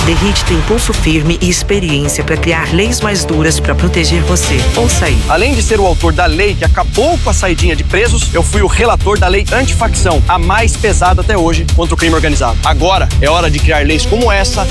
The Hit tem pulso firme e experiência para criar leis mais duras para proteger você. Ouça aí. Além de ser o autor da lei que acabou com a saidinha de presos, eu fui o relator da lei antifacção, a mais pesada até hoje contra o crime organizado. Agora é hora de criar leis como essa